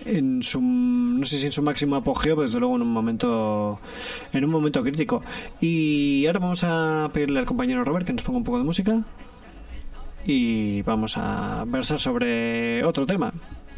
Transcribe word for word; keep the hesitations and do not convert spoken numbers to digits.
en su, no sé si en su máximo apogeo, pero desde luego en un momento en un momento crítico. Y ahora vamos a pedirle al compañero Robert que nos ponga un poco de música y vamos a versar sobre otro tema.